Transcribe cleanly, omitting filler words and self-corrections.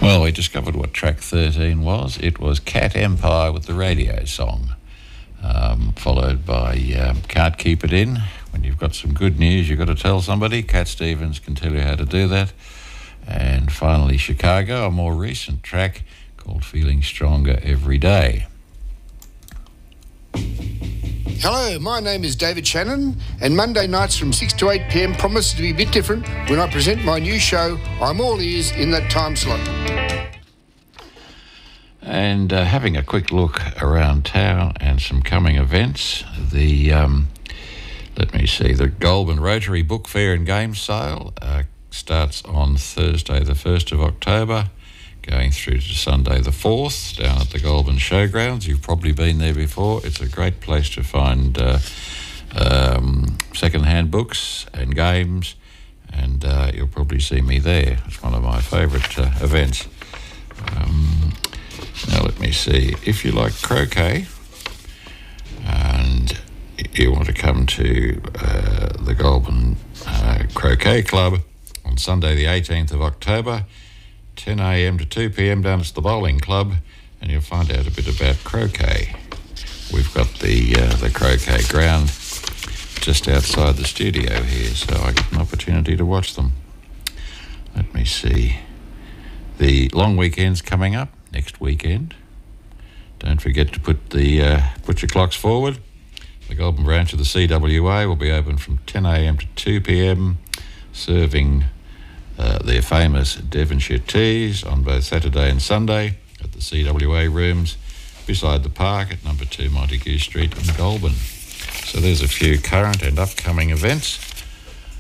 Well, we discovered what track 13 was. It was Cat Empire with the radio song, followed by Can't Keep It In. When you've got some good news, you've got to tell somebody. Cat Stevens can tell you how to do that. And finally, Chicago, a more recent track called Feeling Stronger Every Day. Hello, my name is David Shannon, and Monday nights from 6 to 8 p.m. promises to be a bit different when I present my new show, I'm All Ears, in that time slot. And having a quick look around town and some coming events, the Goulburn Rotary Book Fair and Games Sale starts on Thursday the 1st of October, going through to Sunday the 4th, down at the Goulburn Showgrounds. You've probably been there before. It's a great place to find second-hand books and games, and you'll probably see me there. It's one of my favourite events. Now let me see. If you like croquet and you want to come to the Goulburn Croquet Club on Sunday the 18th of October, 10 a.m. to 2 p.m. down at the bowling club, and you'll find out a bit about croquet. We've got the croquet ground just outside the studio here, so I get an opportunity to watch them. Let me see. The long weekend's coming up next weekend. Don't forget to put your clocks forward. The Goulburn branch of the CWA will be open from 10 a.m. to 2 p.m, serving their famous Devonshire teas on both Saturday and Sunday at the CWA rooms beside the park at number 2 Montague Street in Goulburn. So there's a few current and upcoming events.